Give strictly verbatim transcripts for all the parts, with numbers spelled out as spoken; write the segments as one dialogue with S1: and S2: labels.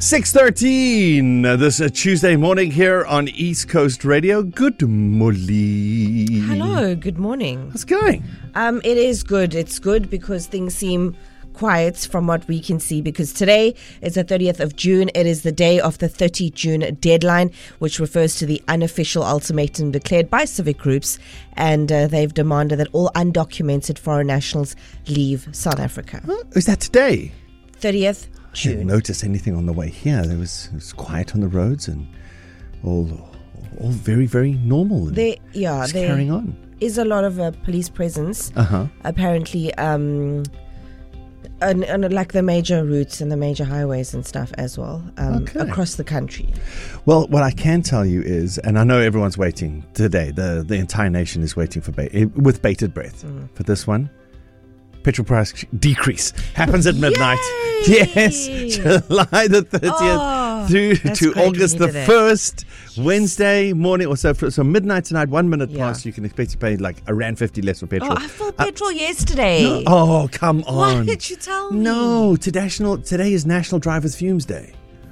S1: six thirteen, this uh, Tuesday morning here on East Coast Radio. Good morning.
S2: Hello, good morning.
S1: How's it going?
S2: Um, it is good. It's good because things seem quiet from what we can see, because today is the thirtieth of June. It is the day of the thirty June deadline, which refers to the unofficial ultimatum declared by civic groups, and uh, they've demanded that all undocumented foreign nationals leave South Africa.
S1: Oh, is that today?
S2: thirtieth
S1: I didn't
S2: June.
S1: notice anything on the way here. There was, it was quiet on the roads and all all very, very normal. And
S2: There, yeah,
S1: just
S2: there
S1: carrying on.
S2: is a lot of uh, police presence.
S1: Uh-huh.
S2: Apparently, um, on, on like the major routes and the major highways and stuff as well, um,
S1: Okay.
S2: across the country.
S1: Well, what I can tell you is, and I know everyone's waiting today, the, the entire nation is waiting for ba- with bated breath
S2: Mm.
S1: for this one. Petrol price decrease happens at midnight.
S2: Yay!
S1: Yes, July the thirtieth
S2: Oh,
S1: through
S2: that's
S1: to
S2: great. We
S1: August the
S2: needed it.
S1: first, Wednesday morning or so. So midnight tonight, one minute
S2: Yeah.
S1: past, you can expect to pay like a rand fifty less for petrol.
S2: Oh, I filled petrol yesterday.
S1: No- oh, come on!
S2: Why did you tell me?
S1: No, today, national, today is National Drivers Fumes Day.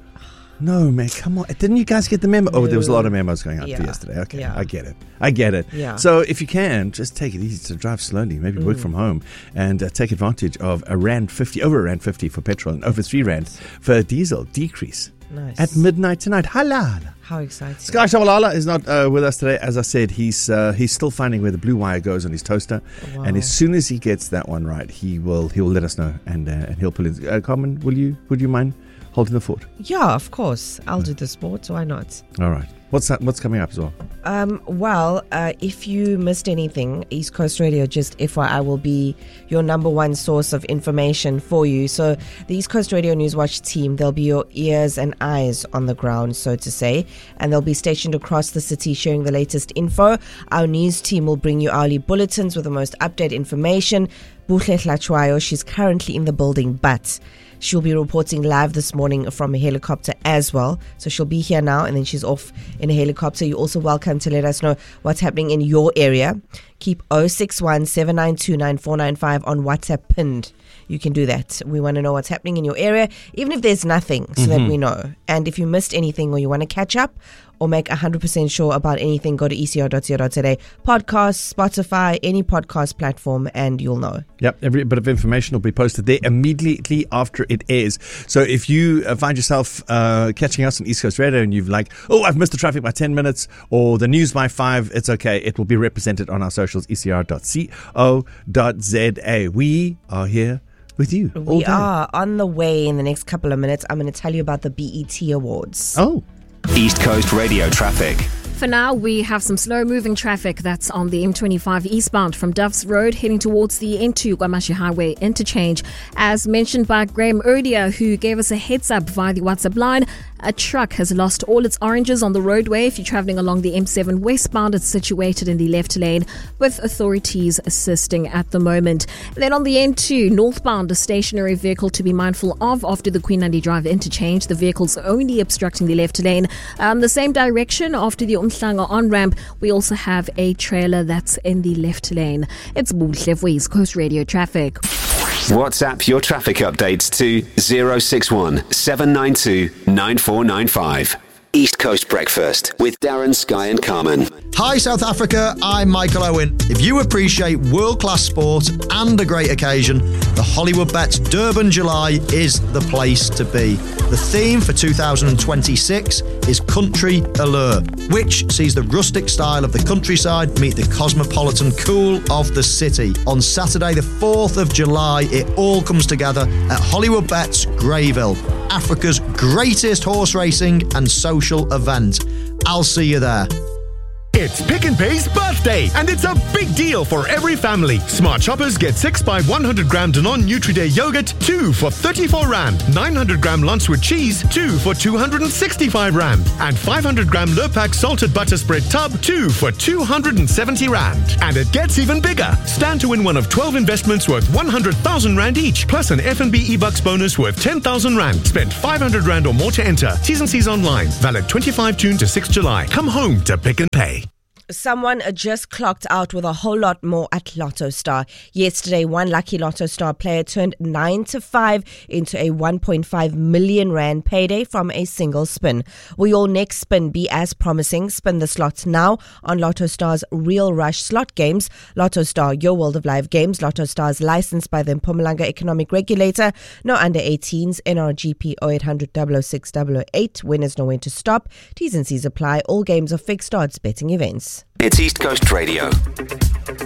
S1: No, man, come on. Didn't you guys get the memo? Oh, there was a lot of memos going out
S2: Yeah.
S1: for yesterday. Okay,
S2: Yeah.
S1: I get it. I get it.
S2: Yeah.
S1: So if you can, just take it easy to drive slowly, maybe work
S2: Mm.
S1: from home, and uh, take advantage of a rand fifty, over a rand fifty for petrol and over three rand for diesel decrease
S2: Nice.
S1: at midnight tonight. Halal.
S2: How exciting.
S1: Sky Shabalala is not uh, with us today. As I said, he's uh, he's still finding where the blue wire goes on his toaster,
S2: Wow.
S1: and as soon as he gets that one right, he will he will let us know, and uh, and he'll pull it. Uh, Carmen, will you would you mind holding the fort?
S2: Yeah, of course. I'll do the sport. Why not?
S1: All right. What's that, what's coming up as well?
S2: Um, well, uh, if you missed anything, East Coast Radio, just F Y I, will be your number one source of information for you. So the East Coast Radio Newswatch team, they'll be your ears and eyes on the ground, so to say, and they'll be stationed across the city sharing the latest info. Our news team will bring you hourly bulletins with the most updated information. Buhle Hlachwayo, she's currently in the building, but she'll be reporting live this morning from a helicopter as well. So she'll be here now and then she's off in a helicopter. You're also welcome to let us know what's happening in your area. Keep oh six one, seven nine two, nine four nine five on WhatsApp pinned. You can do that. We want to know what's happening in your area, even if there's nothing, so that we know. And if you missed anything or you want to catch up or make one hundred percent sure about anything, go to e c r dot co dot za. Podcasts, Spotify, any podcast platform, and you'll know.
S1: Yep, every bit of information will be posted there immediately after it airs. So if you uh, find yourself uh, catching us on East Coast Radio and you've like, oh, I've missed the traffic by ten minutes or the news by five, it's okay. It will be represented on our socials, e c r dot co dot za. We are here with you all
S2: We
S1: day.
S2: are on the way in the next couple of minutes. I'm going to tell you about the B E T Awards.
S1: Oh.
S3: East Coast Radio traffic.
S4: For now, we have some slow-moving traffic that's on the M twenty-five eastbound from Doves Road heading towards the N two Guamashi Highway interchange. As mentioned by Graham earlier, who gave us a heads up via the WhatsApp line, a truck has lost all its oranges on the roadway. If you're travelling along the M seven westbound, it's situated in the left lane with authorities assisting at the moment. Then on the N two northbound, a stationary vehicle to be mindful of after the Queen Nandi Drive interchange. The vehicle's only obstructing the left lane. Um, the same direction after the Umhlanga on-ramp, we also have a trailer that's in the left lane. It's Buhle for East Coast Radio traffic.
S3: WhatsApp your traffic updates to zero six one, seven nine two, nine four nine five. East Coast Breakfast with Darren, Sky and Carmen.
S5: Hi South Africa, I'm Michael Owen. If you appreciate world-class sport and a great occasion, the Hollywood Bets Durban July is the place to be. The theme for two thousand twenty-six is Country Allure, which sees the rustic style of the countryside meet the cosmopolitan cool of the city. On Saturday the fourth of July, it all comes together at Hollywood Bets Greyville, Africa's greatest horse racing and social event. I'll see you there.
S6: It's Pick n Pay's birthday, and it's a big deal for every family. Smart shoppers get six by one hundred gram Danone Nutri-Day yogurt, two for thirty-four rand. nine hundred gram lunch with cheese, two for two hundred sixty-five rand. And five hundred gram Lurpak salted butter spread tub, two for two hundred seventy rand. And it gets even bigger. Stand to win one of twelve investments worth one hundred thousand rand each, plus an F N B e-bucks bonus worth ten thousand rand. Spend five hundred rand or more to enter. T's and C's online. Valid twenty-five June to sixth July. Come home to Pick n Pay.
S2: Someone just clocked out with a whole lot more at Lotto Star. Yesterday, one lucky Lotto Star player turned nine to five into a one point five million rand payday from a single spin. Will your next spin be as promising? Spin the slots now on Lotto Star's Real Rush slot games. Lotto Star, your world of live games. Lotto Star is licensed by the Mpumalanga Economic Regulator. No under eighteens. N R G P zero eight hundred, double oh six, double oh eight. Winners know when to stop. T's and C's apply. All games are fixed odds betting events.
S3: It's East Coast Radio.